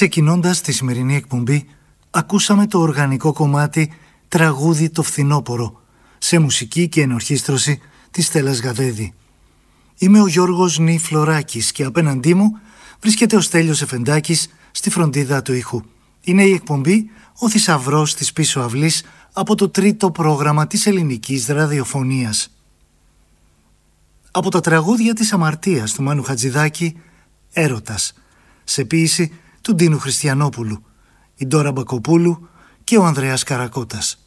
Ξεκινώντας τη σημερινή εκπομπή, ακούσαμε το οργανικό κομμάτι «Τραγούδι το φθινόπωρο» σε μουσική και ενορχήστρωση της Στέλλας Γαδέδη. Είμαι ο Γιώργος Νι Φλωράκης και απέναντί μου βρίσκεται ο Στέλιος Εφεντάκης στη φροντίδα του ήχου. Είναι η εκπομπή «Ο θησαυρός της πίσω αυλής» από το τρίτο πρόγραμμα της ελληνικής ραδιοφωνίας. Από τα τραγούδια της αμαρτίας του Μάνου Χατζηδάκη, «Έρωτας», σε ποίηση του Ντίνου Χριστιανόπουλου, η Ντόρα Μπακοπούλου και ο Ανδρέας Καρακώτας.